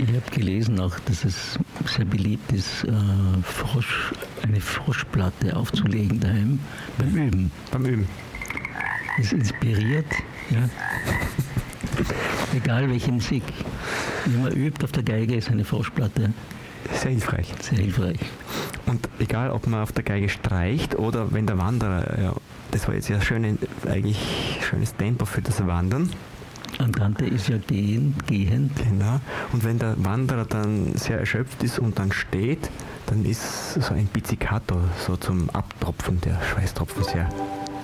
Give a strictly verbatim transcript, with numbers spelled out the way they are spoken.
Ich habe gelesen auch, dass es sehr beliebt ist, äh, Frosch, eine Froschplatte aufzulegen daheim beim Üben. Beim Üben. Es inspiriert, ja. Egal welche Musik. Wenn man übt auf der Geige, ist eine Froschplatte sehr hilfreich. Sehr hilfreich. Und egal, ob man auf der Geige streicht oder wenn der Wanderer, ja, das war jetzt ja schön, eigentlich schönes Tempo für das Wandern. Andante ist ja gehend, gehend. Genau. Und wenn der Wanderer dann sehr erschöpft ist und dann steht, dann ist so ein Pizzicato so zum Abtropfen der Schweißtropfen sehr